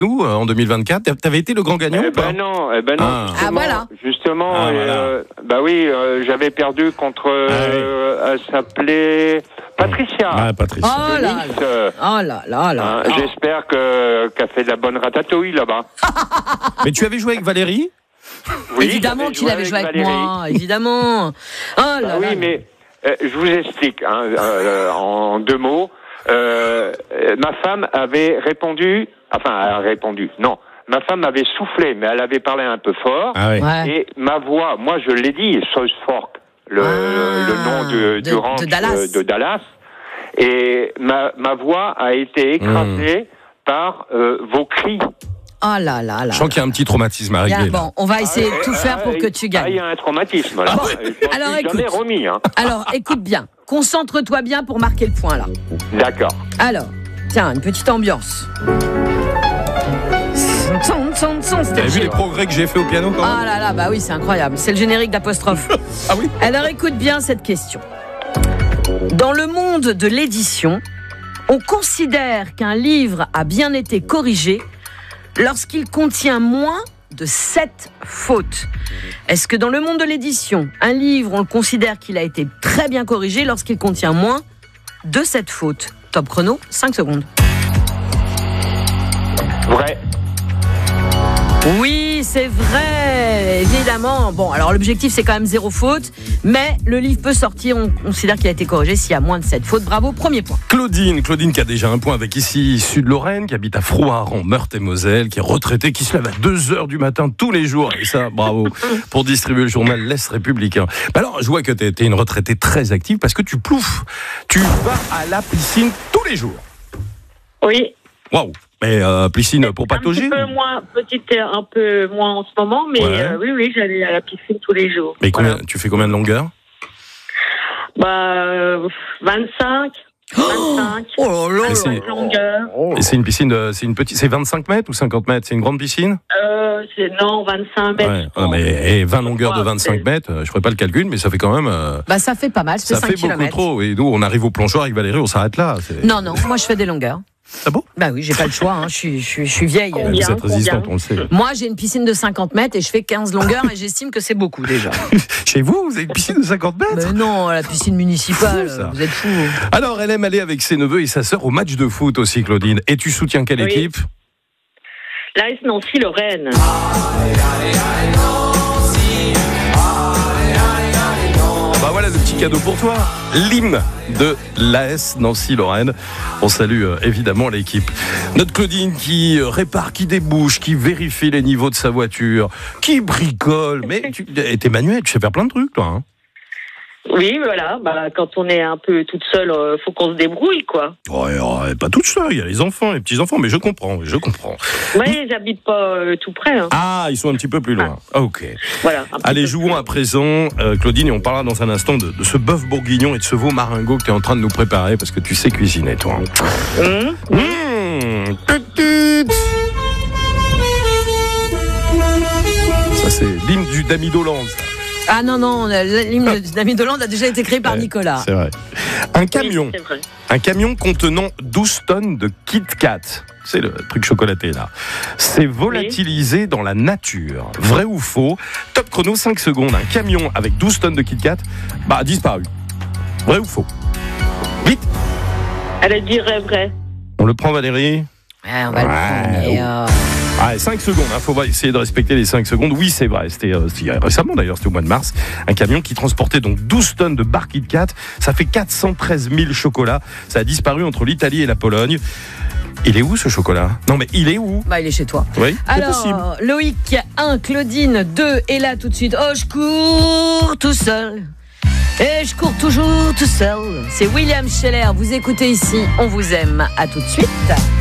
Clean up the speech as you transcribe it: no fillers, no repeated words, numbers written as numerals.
nous en 2024. T'avais été le grand gagnant ou pas? Non. Voilà. Justement, voilà. j'avais perdu contre. Elle s'appelait Patricia. Ah, Patricia. Oh là là. J'espère qu'elle fait de la bonne ratatouille là-bas. Mais tu avais joué avec Valérie? Oui, évidemment qu'il avait joué avec moi, évidemment. Oui, mais je vous explique en 2 mots. Ma femme avait répondu. Non. Ma femme avait soufflé, mais elle avait parlé un peu fort. Ah oui. Ouais. Et ma voix, moi je l'ai dit, South Fork, le nom du ranch de Dallas. Et ma voix a été écrasée par vos cris. Oh là là là. Je sens qu'il y a un petit traumatisme à régler. Bon, on va essayer de tout faire pour que tu gagnes. Il y a un traumatisme là. Alors écoute. Jamais remis. Alors écoute bien. Concentre-toi bien pour marquer le point là. D'accord. Alors, tiens, une petite ambiance. T'as vu les progrès que j'ai fait au piano quand même? Ah là là, bah oui, c'est incroyable. C'est le générique d'apostrophe. Ah oui. Alors écoute bien cette question. Dans le monde de l'édition, on considère qu'un livre a bien été corrigé lorsqu'il contient moins de 7 fautes. Est-ce que dans le monde de l'édition, un livre, on le considère qu'il a été très bien corrigé lorsqu'il contient moins de 7 fautes? Top chrono, 5 secondes. Vrai. Oui, c'est vrai, évidemment. Bon, alors l'objectif, c'est quand même 0 faute, mais le livre peut sortir, on considère qu'il a été corrigé s'il y a moins de 7 fautes. Bravo, premier point. Claudine qui a déjà un point avec ici, Sud-Lorraine, qui habite à Frouard, en Meurthe-et-Moselle, qui est retraitée, qui se lève à 2h du matin tous les jours. Et ça, bravo, pour distribuer le journal L'Est républicain. Alors, je vois que t'es une retraitée très active parce que tu ploufes. Tu vas à la piscine tous les jours. Oui. Waouh. Mais piscine pour patauger? Un peu moins en ce moment, mais oui, j'allais à la piscine tous les jours. Mais tu fais combien de longueur? 25. Oh là là. Longueur. Et c'est une piscine, c'est 25 mètres ou 50 mètres? C'est une grande piscine? Non, 25 mètres. Ouais. Mais 20 longueurs de 25 mètres, je ferai pas le calcul, mais ça fait quand même. Ça fait pas mal, ça fait 5 beaucoup kilomètres. trop. Et nous, on arrive au plongeoir avec Valérie, on s'arrête là. Non, moi je fais des longueurs. Ah bon? Bah oui, j'ai pas le choix, je suis vieille. Vous êtes résistante, on le sait. Moi, j'ai une piscine de 50 mètres et je fais 15 longueurs et j'estime que c'est beaucoup déjà. Chez vous avez une piscine de 50 mètres? Mais non, la piscine municipale, vous êtes fous. Alors, elle aime aller avec ses neveux et sa sœur au match de foot aussi, Claudine. Et tu soutiens quelle équipe? L'AS Nancy-Lorraine. Bah voilà le petit cadeau pour toi, l'hymne de l'AS Nancy-Lorraine. On salue évidemment l'équipe. Notre Claudine qui répare, qui débouche, qui vérifie les niveaux de sa voiture, qui bricole. Mais t'es manuel, tu sais faire plein de trucs toi. Hein. Oui, voilà. Quand on est un peu toute seule, faut qu'on se débrouille, quoi. Ouais, pas toute seule. Il y a les enfants, les petits-enfants, mais je comprends. Oui, j'habite pas tout près. Hein. Ah, ils sont un petit peu plus loin. Ok. Voilà. Allez, jouons à présent, Claudine, et on parlera dans un instant de ce bœuf bourguignon et de ce veau maringot que tu es en train de nous préparer parce que tu sais cuisiner, toi. Ça, c'est l'hymne du Damidoland. Ah non, l'hymne d'Amidoland a déjà été créé par Nicolas. C'est vrai. Un camion. Oui, c'est vrai. Un camion contenant 12 tonnes de Kit Kat. C'est le truc chocolaté là. C'est volatilisé dans la nature. Vrai ou faux? Top chrono, 5 secondes. Un camion avec 12 tonnes de Kit Kat a disparu. Vrai ou faux? Vite. Elle dirait vrai. On le prend, Valérie? Ouais, on va le prendre. Ah, 5 secondes, faut essayer de respecter les 5 secondes. Oui, c'est vrai, c'était récemment d'ailleurs, c'était au mois de mars. Un camion qui transportait donc 12 tonnes de barres Kit Kat. Ça fait 413 000 chocolats. Ça a disparu entre l'Italie et la Pologne. Il est où ce chocolat? Non mais il est où? Il est chez toi. Oui, c'est possible. Alors, Loïc 1, Claudine 2, et là tout de suite. Oh, je cours tout seul. Et je cours toujours tout seul. C'est William Scheller. Vous écoutez ici, on vous aime. À tout de suite.